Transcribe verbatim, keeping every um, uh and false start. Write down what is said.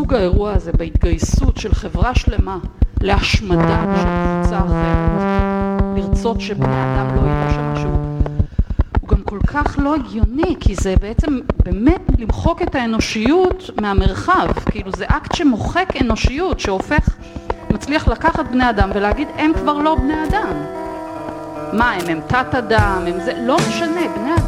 סוג האירוע הזה בהתגייסות של חברה שלמה להשמדה של קבוצה אחרת, לרצות שבני אדם לא יהיו שם משהו, הוא גם כל כך לא הגיוני, כי זה בעצם באמת למחוק את האנושיות מהמרחב, כאילו זה אקט שמוחק אנושיות, שהופך, מצליח לקחת בני אדם ולהגיד הם כבר לא בני אדם. מה הם, הם תת אדם, הם זה, לא משנה, בני אדם